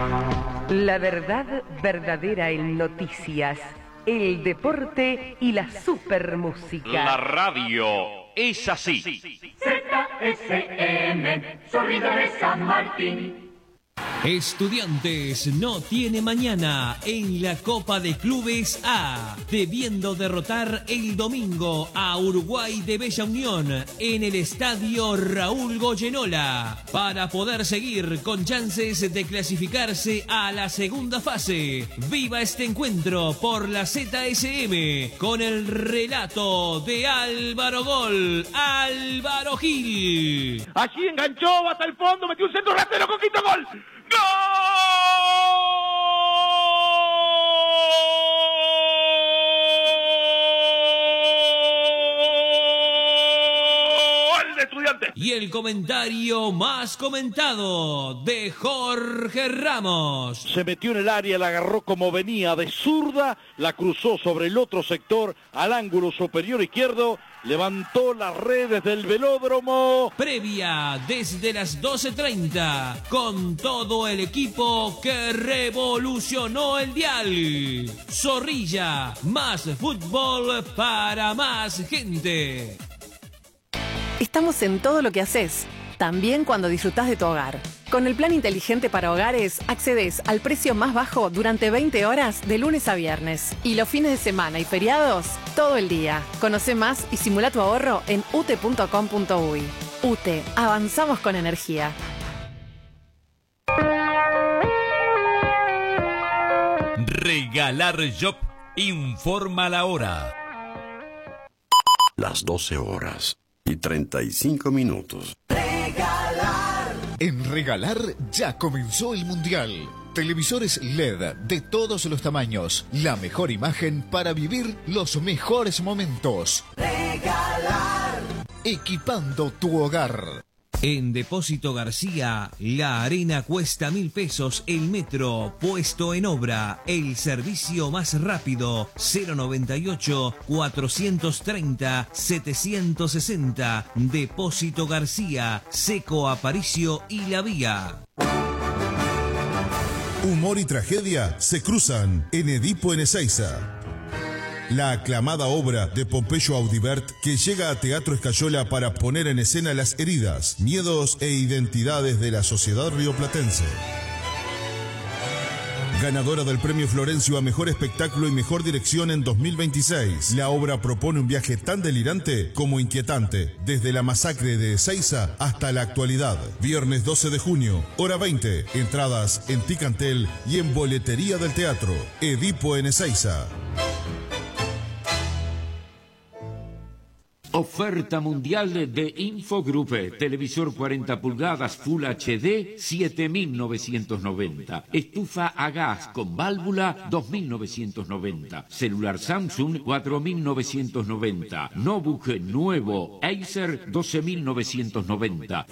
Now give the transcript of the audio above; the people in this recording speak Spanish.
La verdad verdadera en noticias, el deporte y la supermúsica. La radio es así. ZSM, sonido de San Martín. Estudiantes no tiene mañana en la Copa de Clubes A, debiendo derrotar el domingo a Uruguay de Bella Unión en el estadio Raúl Goyenola para poder seguir con chances de clasificarse a la segunda fase. Viva este encuentro por la ZSM con el relato de Álvaro Gol, Álvaro Gil. Allí enganchó hasta el fondo, metió un centro ratero, Coquito, gol. ¡Gol de Estudiantes! Y el comentario más comentado de Jorge Ramos. Se metió en el área, la agarró como venía de zurda, la cruzó sobre el otro sector al ángulo superior izquierdo, levantó las redes del velódromo. Previa desde las 12:30 con todo el equipo que revolucionó el dial. Zorrilla, más fútbol para más gente. Estamos en todo lo que haces, también cuando disfrutás de tu hogar. Con el plan inteligente para hogares, accedes al precio más bajo durante 20 horas de lunes a viernes. Y los fines de semana y feriados, todo el día. Conoce más y simula tu ahorro en ute.com.uy. UTE, avanzamos con energía. Regalar Job informa la hora. Las 12 horas y 35 minutos. En Regalar ya comenzó el Mundial. Televisores LED de todos los tamaños. La mejor imagen para vivir los mejores momentos. Regalar. Equipando tu hogar. En Depósito García, la arena cuesta 1.000 pesos el metro, puesto en obra. El servicio más rápido, 098-430-760. Depósito García, Seco Aparicio y La Vía. Humor y tragedia se cruzan en Edipo en Ezeiza. La aclamada obra de Pompeyo Audibert que llega a Teatro Escayola para poner en escena las heridas, miedos e identidades de la sociedad rioplatense. Ganadora del Premio Florencio a Mejor Espectáculo y Mejor Dirección en 2026, la obra propone un viaje tan delirante como inquietante, desde la masacre de Ezeiza hasta la actualidad. Viernes 12 de junio, hora 20, entradas en Ticantel y en boletería del teatro. Edipo en Ezeiza. Oferta mundial de Infogroup. Televisor 40 pulgadas Full HD, 7.990. Estufa a gas con válvula, 2.990. Celular Samsung, 4.990. Notebook nuevo Acer, 12.990.